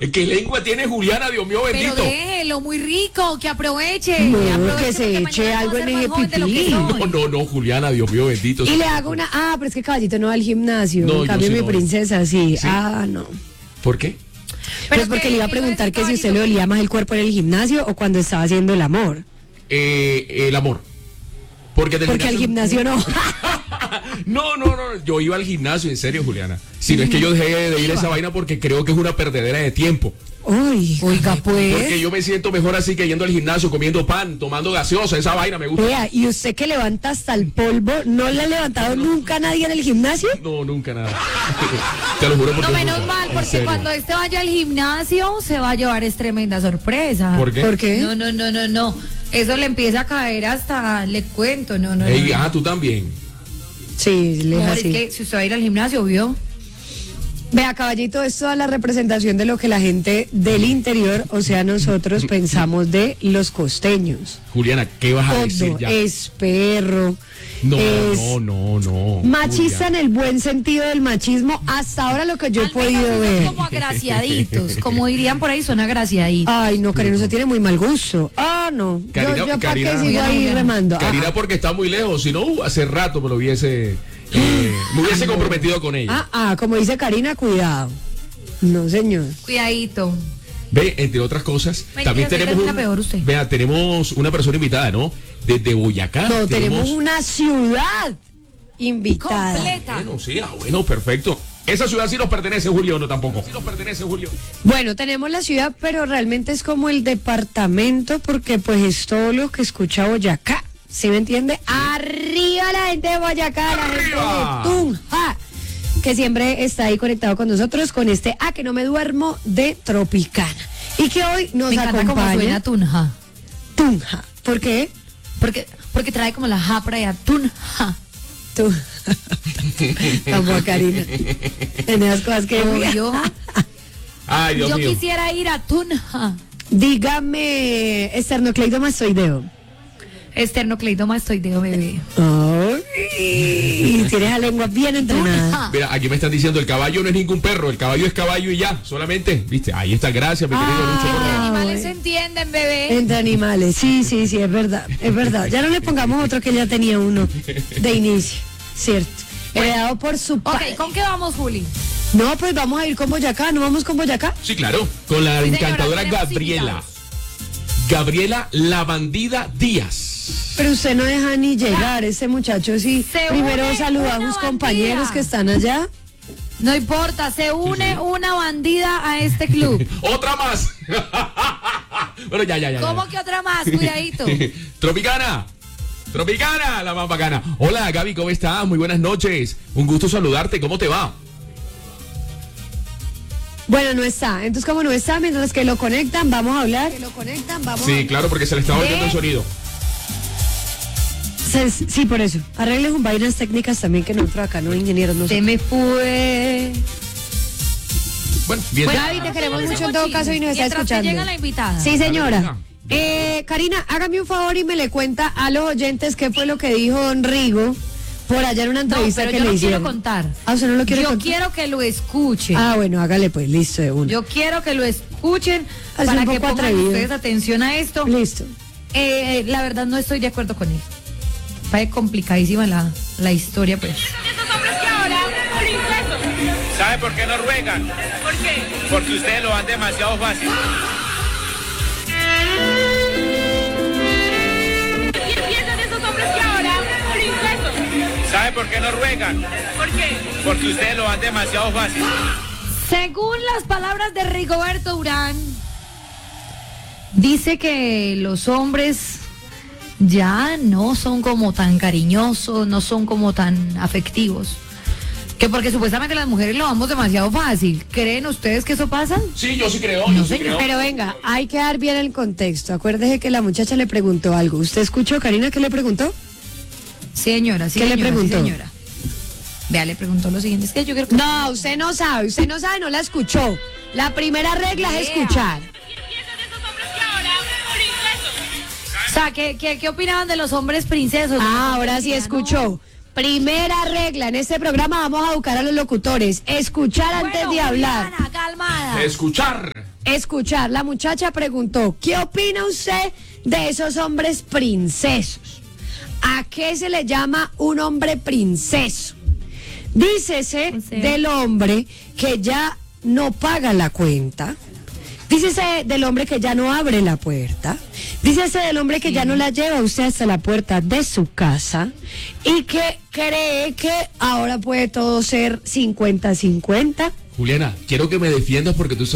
¿Qué lengua tiene Juliana, Dios mío bendito? Pero déjelo, muy rico, que aproveche. No, aproveche que se porque eche mañana algo vamos a en ser ese más joven de lo que pipí. soy. No, Juliana, Dios mío bendito. Y le hago una... Ah, pero es que Caballito no va al gimnasio. No, En yo cambio, sí mi no. princesa sí. ¿Sí? Ah, no. ¿Por qué? Pues porque le iba a preguntar que si usted le dolía más el cuerpo en el gimnasio o cuando estaba haciendo el amor. El amor. Porque Al gimnasio no. No, yo iba al gimnasio, en serio, Juliana. Si no es que yo dejé de ir a esa vaina porque creo que es una perdedera de tiempo. Uy, oiga, pues. Porque yo me siento mejor así que yendo al gimnasio, comiendo pan, tomando gaseosa, esa vaina me gusta. Vea, y usted que levanta hasta el polvo, ¿no le ha levantado nunca a nadie en el gimnasio? No, nunca nada. Te lo juro porque... No, menos mal, en porque serio. cuando vaya al gimnasio se va a llevar es tremenda sorpresa. ¿Por qué? ¿Por qué? No. Eso le empieza a caer hasta, le cuento, no. Ey, tú también. Sí, le es Amor, es así. que si usted va a ir al gimnasio, ¿vio? Vea, Caballito, es toda la representación de lo que la gente del interior, o sea, nosotros pensamos de los costeños. Juliana, ¿qué vas a decir Todo ya? es perro. No. Machista Julia. en el buen sentido del machismo, hasta ahora lo que yo he Al menos podido son ver. como agraciaditos, como dirían por ahí, son agraciaditos. Ay, no, Karina, usted tiene muy mal gusto. Ah, no. Karina- yo para qué Karina- sigo ahí Karina- remando. Karina Ah, porque está muy lejos, si no, hace rato me lo hubiese... me hubiese comprometido con ella. como dice Karina, cuidado. No, señor. Cuidadito. Ve, entre otras cosas, Mentira, también sí tenemos termina peor usted. Vea, tenemos una persona invitada, ¿no? Desde Boyacá. No, tenemos una ciudad invitada. Completa. Bueno, sí, bueno, perfecto. Esa ciudad sí nos pertenece, Julio, no tampoco. Sí nos pertenece, Julio. Bueno, tenemos la ciudad, pero realmente es como el departamento, porque pues es todo lo que escucha Boyacá. ¿Sí me entiende? Arriba la gente de Boyacá, la gente ¡Arriba! de Tunja, que siempre está ahí conectado con nosotros con este A que no me duermo de Tropicana. Y que hoy nos Me encanta cómo suena acompaña Tunja. Tunja. ¿Por qué? Porque trae como la ja para allá. Tunja. Tú. Vamos a Karina. En esas cosas que... Yo Ay, Dios mío. quisiera ir a Tunja. Dígame, esternocleidomastoideo. Esternocleidomastoideo, bebé. Ay, tienes la lengua bien entrenada. Tunja. Mira, aquí me están diciendo, el caballo no es ningún perro, el caballo es caballo y ya, solamente, viste, ahí está, gracias, mi querido Lucho. Los Correa. animales se entienden, bebé. Entre animales, sí, es verdad, es verdad. Ya no le pongamos otro que ya tenía uno de inicio, cierto. Heredado por su padre. Ok, ¿con qué vamos, Juli? No, pues vamos a ir con Boyacá, ¿no vamos con Boyacá? Sí, claro, con la Sí, señora, encantadora tenemos Gabriela. invitados. Gabriela la bandida Díaz. Pero usted no deja ni llegar, ese muchacho sí. Se Primero une saluda a una sus compañeros bandida. que están allá. No importa, se une una bandida a este club. ¡Otra más! Bueno, ya. ¿Cómo que otra más? Cuidadito. Tropicana, la más bacana. Hola, Gaby, ¿cómo estás? Muy buenas noches. Un gusto saludarte, ¿cómo te va? Bueno, no está. Entonces, como no está, mientras que lo conectan, vamos a hablar. Sí, claro, porque se le está oyendo el sonido. Sí, por eso. Arreglen con vainas técnicas también que nosotros acá, no ingenieros, no Se sé. me fue. Bueno, bien. Gaby, te queremos mucho en todo caso y nos está Mientras que escuchando. llega la invitada. Sí, señora. Venga. Karina, hágame un favor y me le cuenta a los oyentes qué fue lo que dijo Don Rigo por allá en una No, entrevista pero que yo le no hicieron. quiero contar. Ah, ¿usted no lo quiere Yo contar? quiero que lo escuchen. Ah, bueno, hágale pues, listo de una. Yo quiero que lo escuchen Es para un que poco pongan atrevido. ustedes atención a esto. Listo. La verdad no estoy de acuerdo con él. Parece complicadísima la historia, pues. ¿Sabe por qué no ruegan? ¿Por qué? Porque ustedes lo van demasiado fácil. ¿Qué piensan de esos hombres que ahora por impuestos? ¿Sabe por qué no ruegan? ¿Por qué? Porque ustedes lo van demasiado fácil. Según las palabras de Rigoberto Urán, dice que los hombres ya no son como tan cariñosos, no son como tan afectivos. Que porque supuestamente las mujeres lo vamos demasiado fácil. ¿Creen ustedes que eso pasa? Sí, yo sí creo, No, yo sí señor. creo. Pero venga, hay que dar bien el contexto. Acuérdese que la muchacha le preguntó algo. ¿Usted escuchó, Karina, qué le preguntó? Señora, sí, ¿Qué le señora, preguntó? sí, señora. Vea, le preguntó lo siguiente. Es que yo quiero que... No, usted no sabe, no la escuchó. La primera regla es escuchar. ¿Qué piensan de esos hombres que ahora por impuestos? O sea, ¿qué opinaban de los hombres princesos? Ah, ahora sí escuchó. Primera regla, en este programa vamos a educar a los locutores. Escuchar antes de hablar. Juliana, calmada. Escuchar. escuchar. La muchacha preguntó, ¿qué opina usted de esos hombres princesos? ¿A qué se le llama un hombre princeso? Dícese O sea, del hombre que ya no paga la cuenta. Dícese del hombre que ya no abre la puerta. Dícese del hombre que ya no la lleva a usted hasta la puerta de su casa y que cree que ahora puede todo ser 50-50. Juliana, quiero que me defiendas porque tú